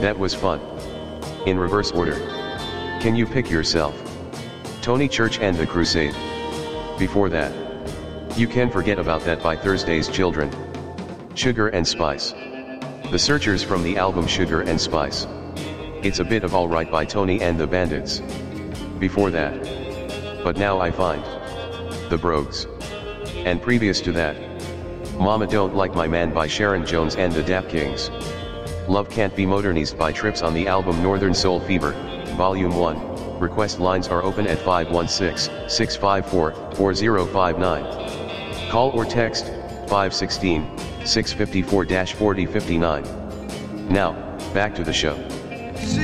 That was fun. In reverse order. Can you pick yourself? Tony Church and the Crusade. Before that. You can forget about that by Thursday's Children. Sugar and Spice. The Searchers from the album Sugar and Spice. It's a bit of Alright by Tony and the Bandits. Before that. But Now I Find. The Brogues. And previous to that. Mama Don't Like My Man by Sharon Jones and the Dap Kings. Love Can't Be Modernized by Trips on the album Northern Soul Fever, Volume 1. Request lines are open at 516-654-4059. Call or text 516-654-4059. Now, back to the show.